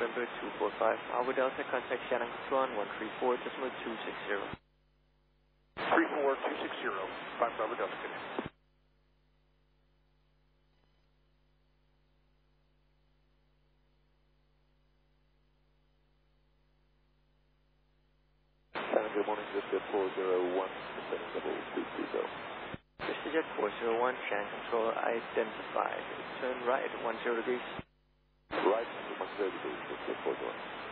November 245. Bravo Delta, contact Shannon Control on 134.260. 34260, 5 Bravo Delta, connect. Good morning, Jet 401, descending 2230. Jet 401, Shannon Control identified. Turn right 10 degrees. Right 10 degrees, Jet 401.